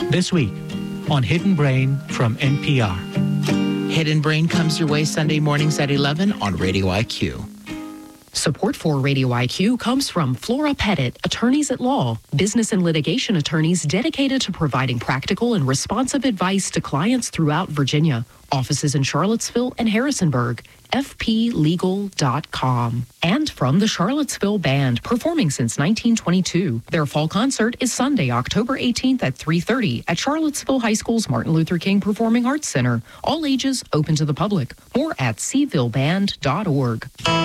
This week on Hidden Brain from NPR. Hidden Brain comes your way Sunday mornings at 11 on Radio IQ. Support for Radio IQ comes from Flora Pettit, attorneys at law, business and litigation attorneys dedicated to providing practical and responsive advice to clients throughout Virginia. Offices in Charlottesville and Harrisonburg. fplegal.com. And from the Charlottesville Band, performing since 1922. Their fall concert is Sunday, October 18th at 3:30 at Charlottesville High School's Martin Luther King Performing Arts Center. All ages open to the public. More at cvilleband.org.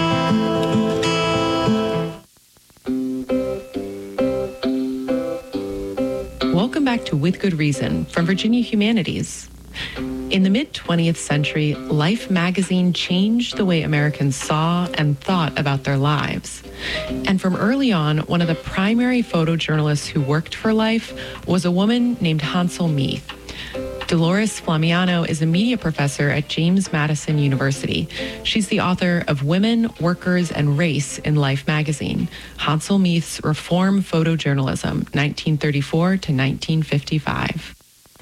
Welcome back to With Good Reason from Virginia Humanities. In the mid-20th century, Life magazine changed the way Americans saw and thought about their lives. And from early on, one of the primary photojournalists who worked for Life was a woman named Hansel Meath. Dolores Flamiano is a media professor at James Madison University. She's the author of Women, Workers, and Race in Life magazine, Hansel Meath's Reform Photojournalism, 1934 to 1955.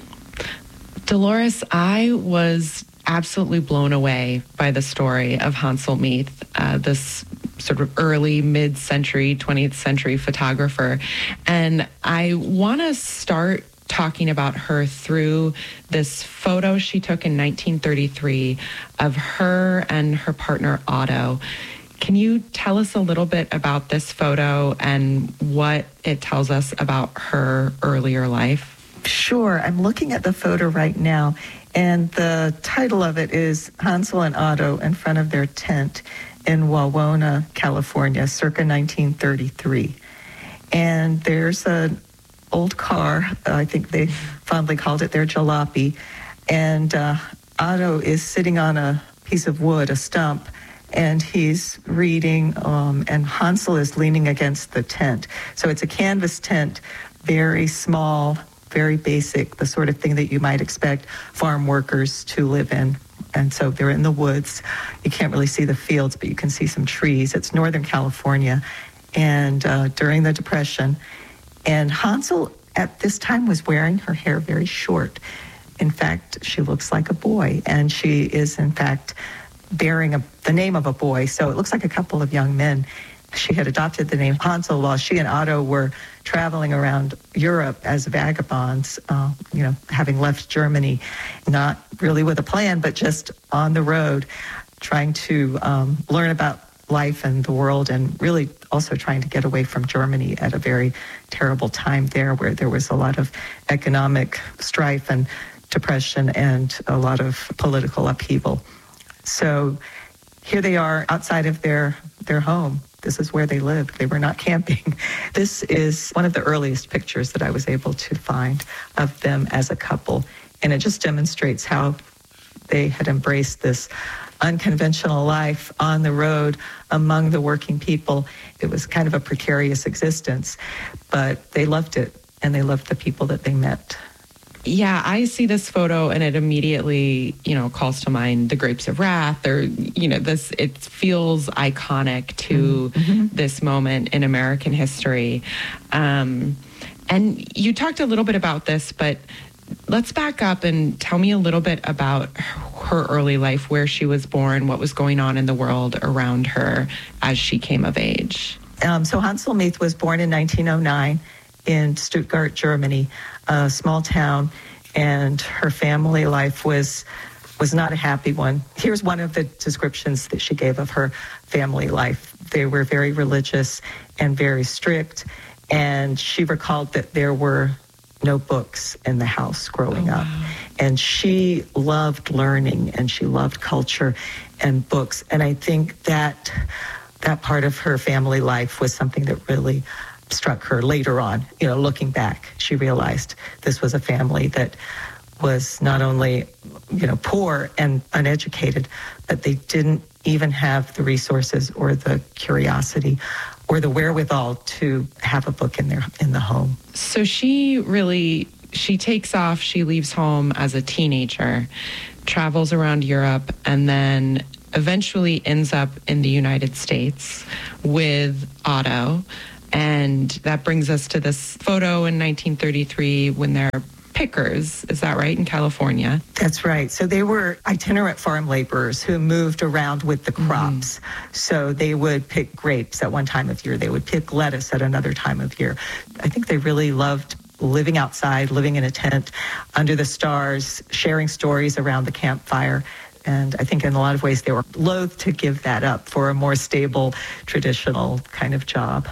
Dolores, I was absolutely blown away by the story of Hansel Meath, this sort of early mid-century, 20th century photographer. And I want to start talking about her through this photo she took in 1933 of her and her partner Otto. Can you tell us a little bit about this photo and what it tells us about her earlier life? Sure. I'm looking at the photo right now, and the title of it is Hansel and Otto in front of their tent in Wawona, California, circa 1933. And there's an old car, I think they fondly called it their jalopy, and Otto is sitting on a piece of wood, a stump, and he's reading, and Hansel is leaning against the tent. So it's a canvas tent, very small, very basic, the sort of thing that you might expect farm workers to live in. And so they're in the woods. You can't really see the fields, but you can see some trees. It's Northern California, and during the Depression. And Hansel at this time was wearing her hair very short. In fact, she looks like a boy, and she is in fact bearing the name of a boy. So it looks like a couple of young men. She had adopted the name Hansel while she and Otto were traveling around Europe as vagabonds, having left Germany, not really with a plan, but just on the road, trying to learn about life and the world, and really also trying to get away from Germany at a very terrible time there, where there was a lot of economic strife and depression and a lot of political upheaval. So here they are outside of their home. This is where they lived. They were not camping. This is one of the earliest pictures that I was able to find of them as a couple. And it just demonstrates how they had embraced this unconventional life on the road among the working people. It was kind of a precarious existence, but they loved it, and they loved the people that they met. Yeah, I see this photo and it immediately, calls to mind the Grapes of Wrath, or, it feels iconic to this moment in American history. And you talked a little bit about this, but let's back up and tell me a little bit about her early life, where she was born, what was going on in the world around her as she came of age. So Hansel Meath was born in 1909 in Stuttgart, Germany, a small town, and her family life was not a happy one. Here's one of the descriptions that she gave of her family life. They were very religious and very strict, and she recalled that there were no books in the house growing up. And she loved learning, and she loved culture and books. And I think that part of her family life was something that really struck her later on. Looking back, she realized this was a family that was not only, poor and uneducated, but they didn't even have the resources or the curiosity or the wherewithal to have a book in the home. So she takes off, she leaves home as a teenager, travels around Europe, and then eventually ends up in the United States with Otto. And that brings us to this photo in 1933 when they're pickers, is that right, in California? That's right. So they were itinerant farm laborers who moved around with the crops. So they would pick grapes at one time of year. They would pick lettuce at another time of year. I think they really loved living outside, living in a tent under the stars, sharing stories around the campfire. And I think in a lot of ways they were loath to give that up for a more stable, traditional kind of job.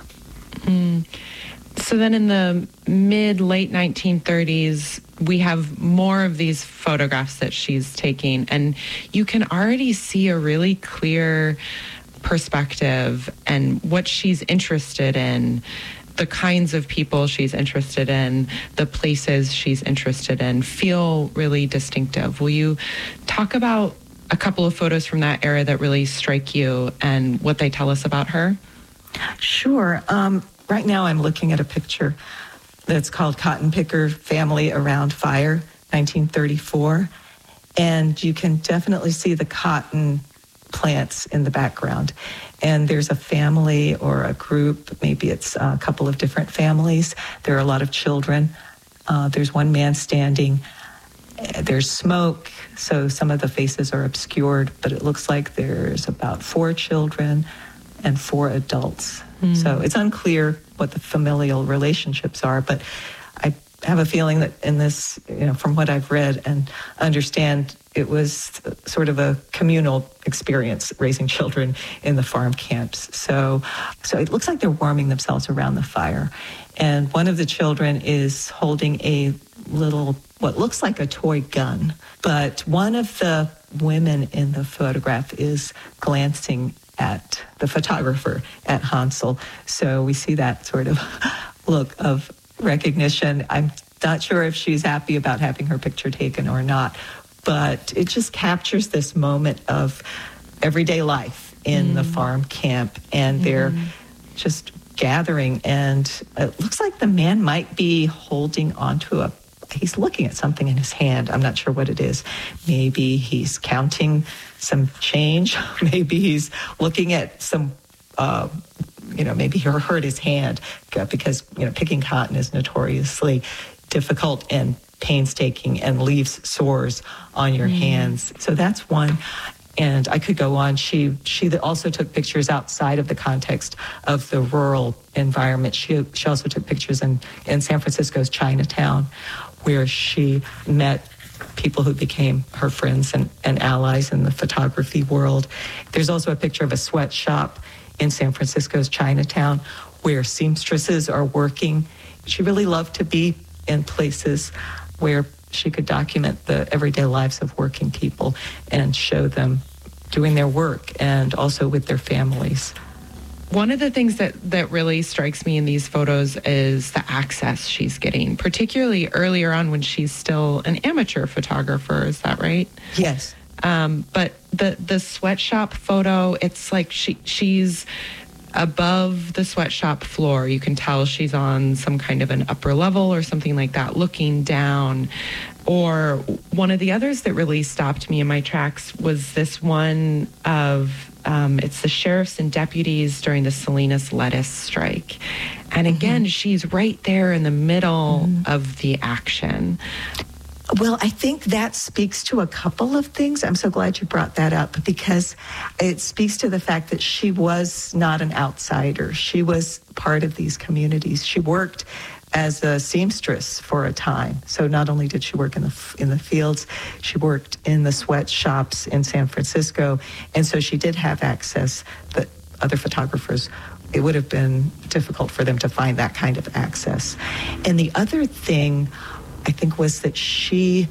So then in the late 1930s, we have more of these photographs that she's taking, and you can already see a really clear perspective and what she's interested in, the kinds of people she's interested in, the places she's interested in, feel really distinctive. Will you talk about a couple of photos from that era that really strike you and what they tell us about her? Sure. Right now I'm looking at a picture that's called Cotton Picker Family Around Fire, 1934. And you can definitely see the cotton plants in the background. And there's a family or a group, maybe it's a couple of different families. There are a lot of children. There's one man standing. There's smoke, so some of the faces are obscured, but it looks like there's about 4 children and 4 adults. So it's unclear what the familial relationships are, but I have a feeling that in this, from what I've read and understand, it was sort of a communal experience raising children in the farm camps. So it looks like they're warming themselves around the fire. And one of the children is holding a little, what looks like a toy gun. But one of the women in the photograph is glancing at the photographer, at Hansel. So we see that sort of look of recognition. I'm not sure if she's happy about having her picture taken or not, but it just captures this moment of everyday life in the farm camp, and they're just gathering, and it looks like the man might be holding onto he's looking at something in his hand. I'm not sure what it is. Maybe he's counting some change. Maybe he's looking at some, maybe he hurt his hand because, picking cotton is notoriously difficult and painstaking and leaves sores on your hands. So that's one. And I could go on. She also took pictures outside of the context of the rural environment. She also took pictures in San Francisco's Chinatown, where she met people who became her friends and allies in the photography world. There's also a picture of a sweatshop in San Francisco's Chinatown where seamstresses are working. She really loved to be in places where she could document the everyday lives of working people and show them doing their work and also with their families. One of the things that really strikes me in these photos is the access she's getting, particularly earlier on when she's still an amateur photographer. Is that right? Yes. But the sweatshop photo, it's like she's above the sweatshop floor. You can tell she's on some kind of an upper level or something like that, looking down. Or one of the others that really stopped me in my tracks was this one of it's the sheriffs and deputies during the Salinas lettuce strike. And again, she's right there in the middle of the action. Well, I think that speaks to a couple of things. I'm so glad you brought that up, because it speaks to the fact that she was not an outsider. She was part of these communities. She worked as a seamstress for a time. So not only did she work in the fields, she worked in the sweatshops in San Francisco. And so she did have access that other photographers, it would have been difficult for them to find that kind of access. And the other thing, I think, was that she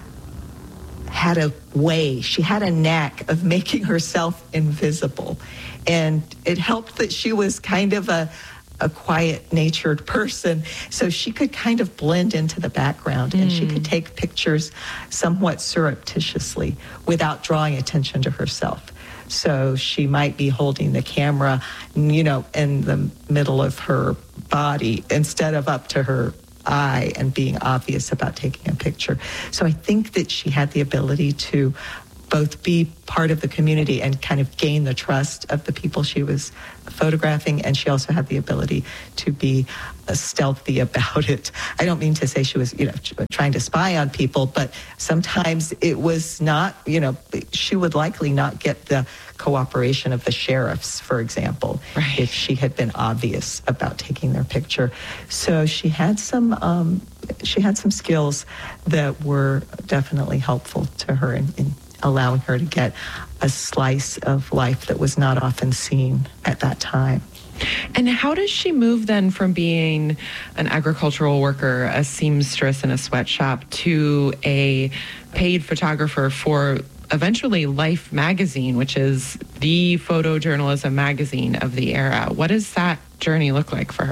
had a knack of making herself invisible. And it helped that she was kind of a quiet-natured person, so she could kind of blend into the background, and she could take pictures somewhat surreptitiously without drawing attention to herself. So she might be holding the camera, in the middle of her body instead of up to her eye and being obvious about taking a picture. So I think that she had the ability to both be part of the community and kind of gain the trust of the people she was photographing. And she also had the ability to be stealthy about it. I don't mean to say she was, trying to spy on people, but sometimes it was not, she would likely not get the cooperation of the sheriffs, for example, right, if she had been obvious about taking their picture. So she had some skills that were definitely helpful to her in allowing her to get a slice of life that was not often seen at that time. And how does she move then from being an agricultural worker, a seamstress in a sweatshop, to a paid photographer for eventually Life magazine, which is the photojournalism magazine of the era? What does that journey look like for her?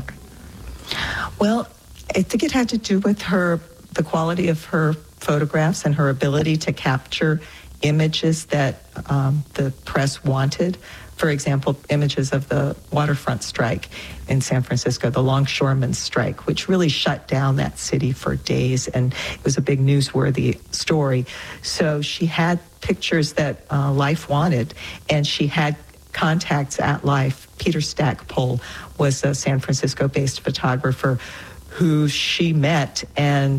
Well, I think it had to do with the quality of her photographs and her ability to capture images that the press wanted. For example, images of the waterfront strike in San Francisco, the longshoremen's strike, which really shut down that city for days, and it was a big newsworthy story. So she had pictures that Life wanted, and she had contacts at Life. Peter Stackpole was a San Francisco-based photographer who she met, and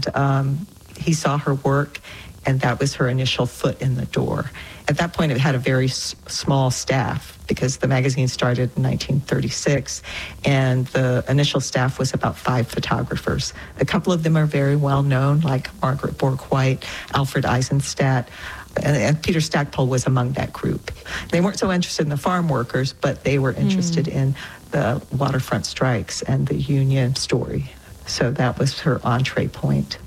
he saw her work, and that was her initial foot in the door. At that point, it had a very small staff because the magazine started in 1936, and the initial staff was about 5 photographers. A couple of them are very well known, like Margaret Bourke-White, Alfred Eisenstadt, and Peter Stackpole was among that group. They weren't so interested in the farm workers, but they were interested in the waterfront strikes and the union story. So that was her entree point.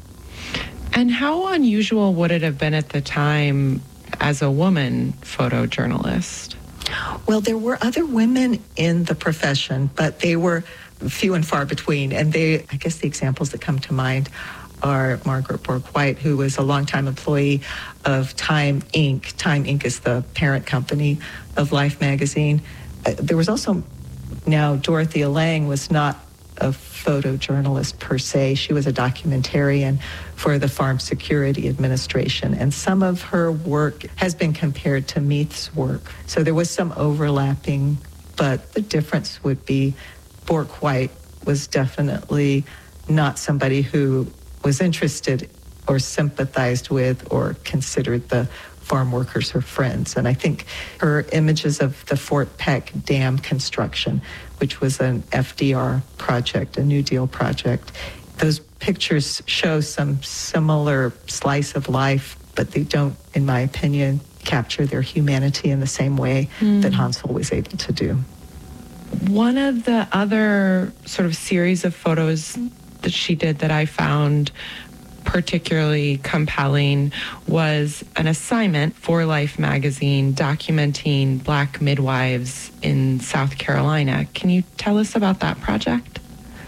And how unusual would it have been at the time as a woman photojournalist? Well, there were other women in the profession, but they were few and far between. And I guess the examples that come to mind are Margaret Bourke-White, who was a longtime employee of Time Inc. Time Inc. is the parent company of Life magazine. There was also, now Dorothea Lange was not a photojournalist per se. She was a documentarian for the Farm Security Administration, and some of her work has been compared to Meath's work. So there was some overlapping, but the difference would be Bourke-White was definitely not somebody who was interested or sympathized with or considered the farm workers her friends. And I think her images of the Fort Peck Dam construction, which was an FDR project, a New Deal project, those pictures show some similar slice of life, but they don't, in my opinion, capture their humanity in the same way that Hansel was able to do. One of the other sort of series of photos that she did that I found particularly compelling was an assignment for Life magazine documenting Black midwives in South Carolina. Can you tell us about that project?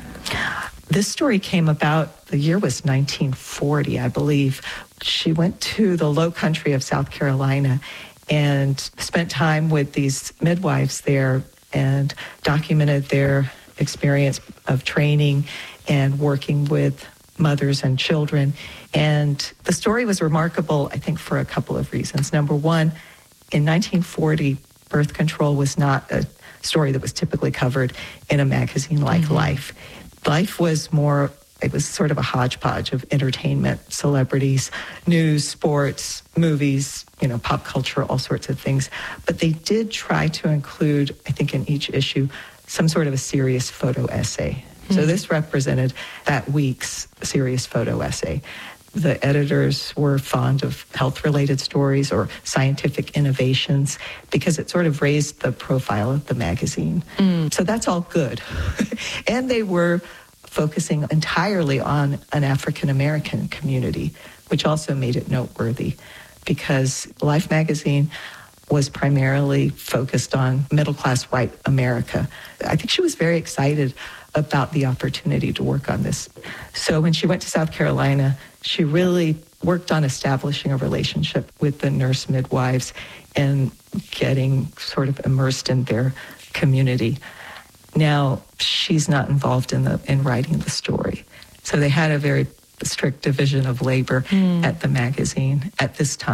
This story came about, the year was 1940, I believe. She went to the low country of South Carolina and spent time with these midwives there and documented their experience of training and working with mothers and children. And the story was remarkable, I think, for a couple of reasons. Number one, in 1940, birth control was not a story that was typically covered in a magazine like Life. Life was it was sort of a hodgepodge of entertainment, celebrities, news, sports, movies, pop culture, all sorts of things. But they did try to include, I think, in each issue, some sort of a serious photo essay. So this represented that week's serious photo essay. The editors were fond of health-related stories or scientific innovations because it sort of raised the profile of the magazine. So that's all good. And they were focusing entirely on an African-American community, which also made it noteworthy because Life magazine was primarily focused on middle-class white America. I think she was very excited about the opportunity to work on this. So when she went to South Carolina, she really worked on establishing a relationship with the nurse midwives and getting sort of immersed in their community. Now, she's not involved in writing the story. So they had a very strict division of labor at the magazine at this time.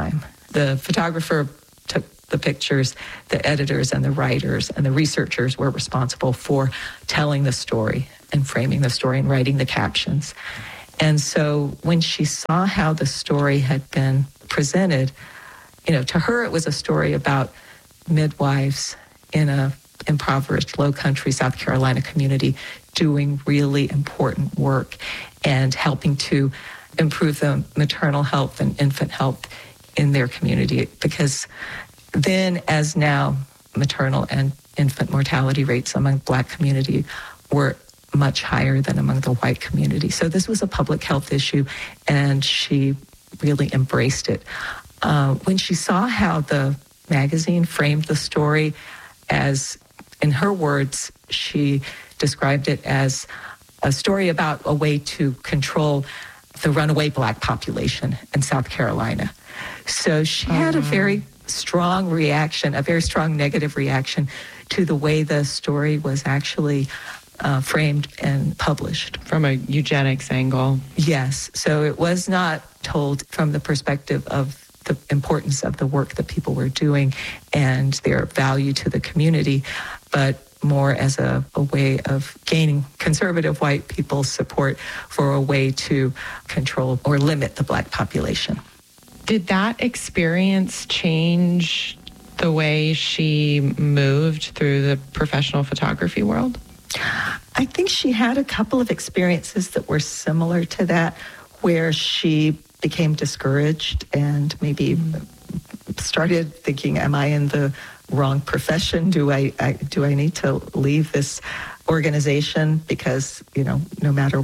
The photographer took the pictures, the editors and the writers and the researchers were responsible for telling the story and framing the story and writing the captions. And so when she saw how the story had been presented, to her it was a story about midwives in a impoverished low country South Carolina community doing really important work and helping to improve the maternal health and infant health in their community, because then as now maternal and infant mortality rates among the Black community were much higher than among the white community. So this was a public health issue, and she really embraced it. When she saw how the magazine framed the story as, in her words, she described it as a story about a way to control the runaway Black population in South Carolina. So she had a very strong reaction, a very strong negative reaction to the way the story was actually framed and published. From a eugenics angle. Yes. So it was not told from the perspective of the importance of the work that people were doing and their value to the community, but more as a way of gaining conservative white people's support for a way to control or limit the Black population. Did that experience change the way she moved through the professional photography world? I think she had a couple of experiences that were similar to that, where she became discouraged and maybe started thinking, am I in the wrong profession? Do I need to leave this organization? Because, no matter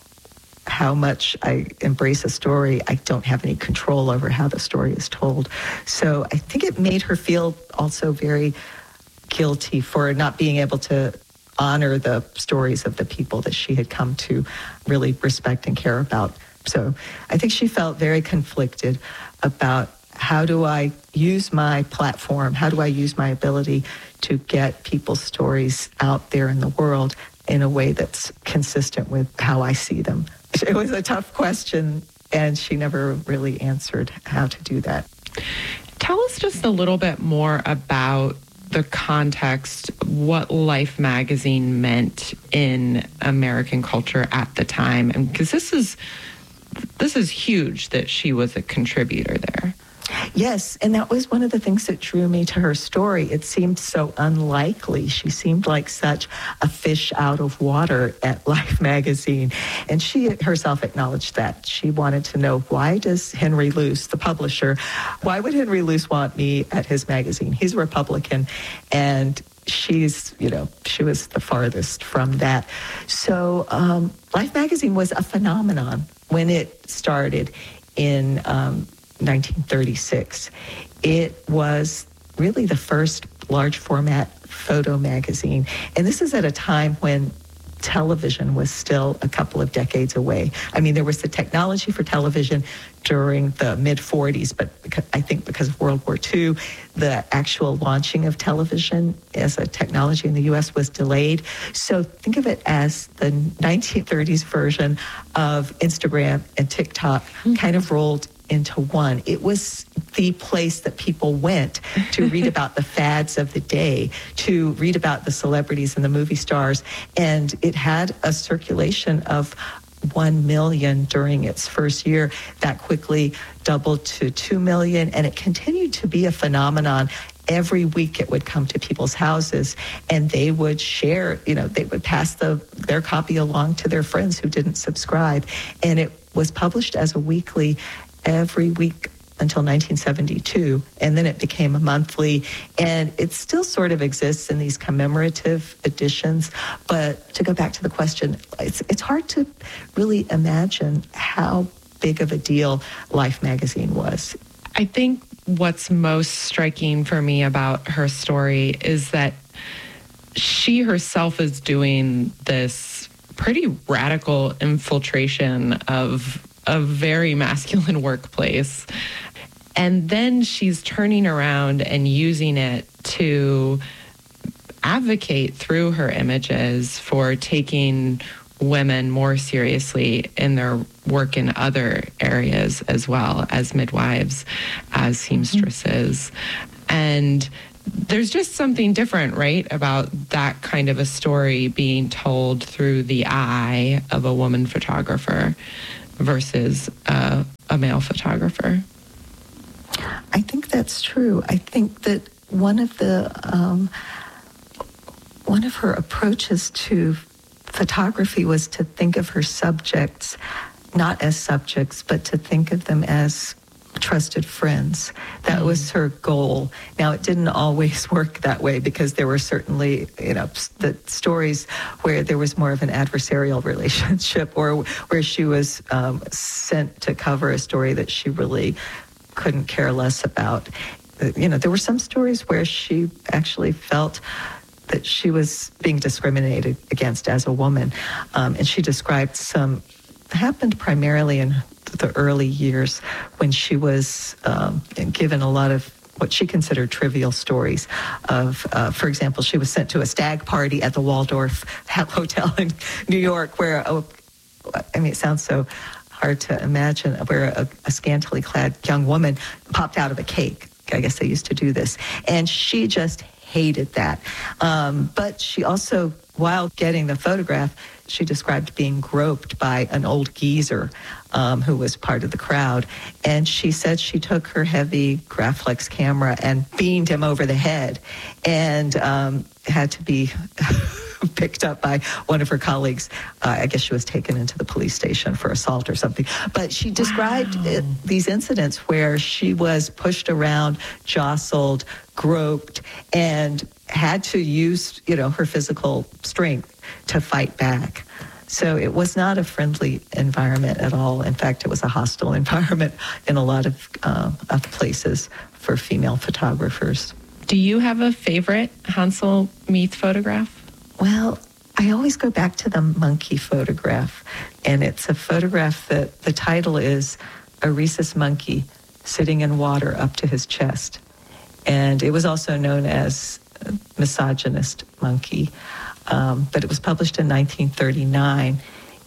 how much I embrace a story, I don't have any control over how the story is told. So I think it made her feel also very guilty for not being able to honor the stories of the people that she had come to really respect and care about. So I think she felt very conflicted about, how do I use my platform? How do I use my ability to get people's stories out there in the world in a way that's consistent with how I see them? It was a tough question, and she never really answered how to do that. Tell us just a little bit more about the context, what Life magazine meant in American culture at the time, and because this is huge that she was a contributor there. Yes, and that was one of the things that drew me to her story. It seemed so unlikely. She seemed like such a fish out of water at Life magazine. And she herself acknowledged that. She wanted to know, why does Henry Luce, the publisher, why would Henry Luce want me at his magazine? He's a Republican, and she was the farthest from that. So Life magazine was a phenomenon when it started in 1936. It was really the first large format photo magazine. And this is at a time when television was still a couple of decades away. I mean, there was the technology for television during the mid-40s, but I think because of World War II, the actual launching of television as a technology in the U.S. was delayed. So think of it as the 1930s version of Instagram and TikTok kind of rolled into one. It was the place that people went to read about the fads of the day, to read about the celebrities and the movie stars. And it had a circulation of 1 million during its first year. That quickly doubled to 2 million, and it continued to be a phenomenon. Every week it would come to people's houses, and they would share, they would pass their copy along to their friends who didn't subscribe. And it was published as a weekly every week until 1972, and then it became a monthly, and it still sort of exists in these commemorative editions. But to go back to the question, it's hard to really imagine how big of a deal Life magazine was. I think what's most striking for me about her story is that she herself is doing this pretty radical infiltration of a very masculine workplace. And then she's turning around and using it to advocate through her images for taking women more seriously in their work in other areas as well, as midwives, as seamstresses. And there's just something different, right, about that kind of a story being told through the eye of a woman photographer versus a male photographer. I think that's true. I think that one of her approaches to photography was to think of her subjects not as subjects, but to think of them as trusted friends. That was her goal. Now, it didn't always work that way, because there were certainly, the stories where there was more of an adversarial relationship, or where she was sent to cover a story that she really couldn't care less about. There were some stories where she actually felt that she was being discriminated against as a woman. And she described some, happened primarily in the early years when she was given a lot of what she considered trivial stories of, for example, she was sent to a stag party at the Waldorf Hotel in New York where, it sounds so hard to imagine, where a scantily clad young woman popped out of a cake. I guess they used to do this. And she just hated that. But she also, while getting the photograph, she described being groped by an old geezer who was part of the crowd. And she said she took her heavy Graflex camera and beamed him over the head, and had to be picked up by one of her colleagues. I guess she was taken into the police station for assault or something. But she described these incidents where she was pushed around, jostled, groped, and had to use, her physical strength to fight back. So it was not a friendly environment at all. In fact, it was a hostile environment in a lot of places for female photographers. Do you have a favorite Hansel Meath photograph? Well, I always go back to the monkey photograph, and it's a photograph that the title is A Rhesus Monkey Sitting in Water Up to His Chest. And it was also known as Misogynist Monkey, but it was published in 1939.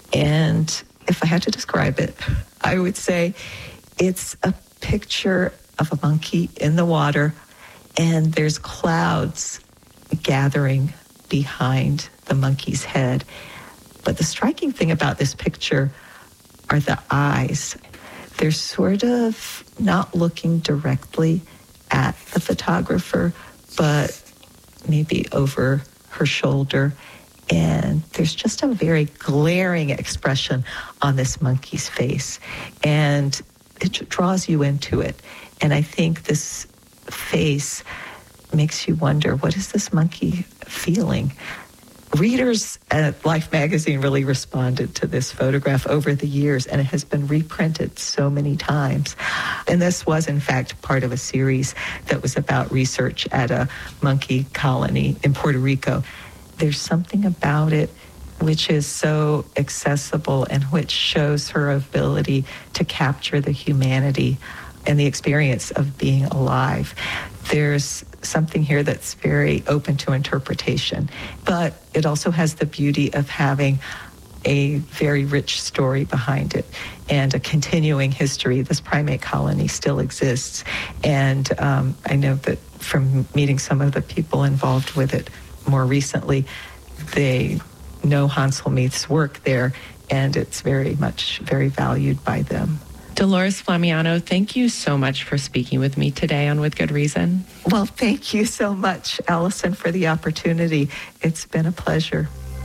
And if I had to describe it, I would say it's a picture of a monkey in the water, and there's clouds gathering behind the monkey's head. But the striking thing about this picture are the eyes. They're sort of not looking directly at the photographer, but maybe over her shoulder. And there's just a very glaring expression on this monkey's face. And it draws you into it. And I think this face makes you wonder, what is this monkey feeling? Readers at Life magazine really responded to this photograph over the years, and it has been reprinted so many times. And this was, in fact, part of a series that was about research at a monkey colony in Puerto Rico. There's something about it which is so accessible and which shows her ability to capture the humanity and the experience of being alive. There's something here that's very open to interpretation, but it also has the beauty of having a very rich story behind it and a continuing history. This primate colony still exists, and I know that from meeting some of the people involved with it more recently, they know Hansel Meath's work there, and it's very valued by them. Dolores Flamiano, thank you so much for speaking with me today on With Good Reason. Well, thank you so much, Allison, for the opportunity. It's been a pleasure.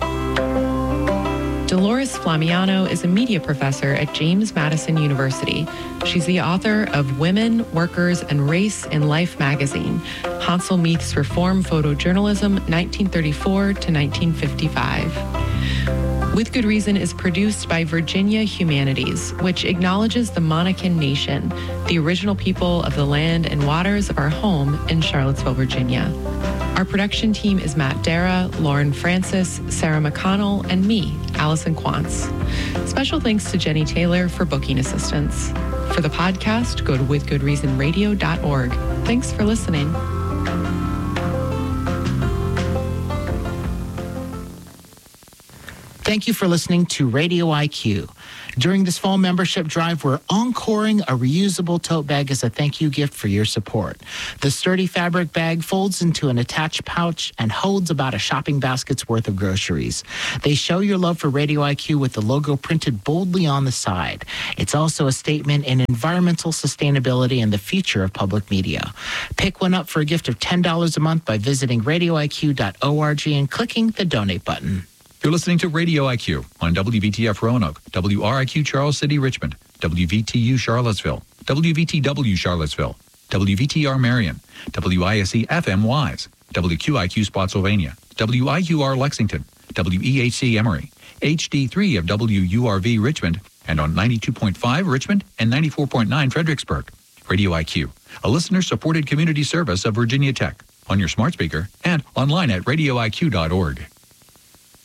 Dolores Flamiano is a media professor at James Madison University. She's the author of Women, Workers, and Race in Life magazine, Hansel Meath's Reform Photojournalism, 1934 to 1955. With Good Reason is produced by Virginia Humanities, which acknowledges the Monacan Nation, the original people of the land and waters of our home in Charlottesville, Virginia. Our production team is Matt Dara, Lauren Francis, Sarah McConnell, and me, Allison Quantz. Special thanks to Jenny Taylor for booking assistance. For the podcast, go to withgoodreasonradio.org. Thanks for listening. Thank you for listening to Radio IQ. During this fall membership drive, we're encoring a reusable tote bag as a thank you gift for your support. The sturdy fabric bag folds into an attached pouch and holds about a shopping basket's worth of groceries. They show your love for Radio IQ with the logo printed boldly on the side. It's also a statement in environmental sustainability and the future of public media. Pick one up for a gift of $10 a month by visiting radioiq.org and clicking the donate button. You're listening to Radio IQ on WVTF Roanoke, WRIQ Charles City, Richmond, WVTU Charlottesville, WVTW Charlottesville, WVTR Marion, WISE FM Wise, WQIQ Spotsylvania, WIUR Lexington, WEHC Emory, HD3 of WURV Richmond, and on 92.5 Richmond and 94.9 Fredericksburg. Radio IQ, a listener-supported community service of Virginia Tech, on your smart speaker and online at radioiq.org.